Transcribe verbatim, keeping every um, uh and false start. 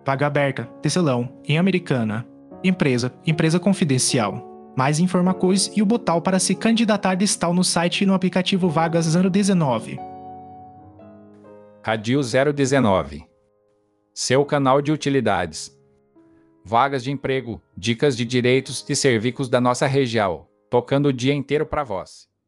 Vaga aberta, tecelão, em Americana. Empresa, empresa confidencial. Mais informações e o botão para se candidatar está no site e no aplicativo Vagas zero dezenove. Radio zero dezenove. Seu canal de utilidades. Vagas de emprego, dicas de direitos e serviços da nossa região, tocando o dia inteiro para vós.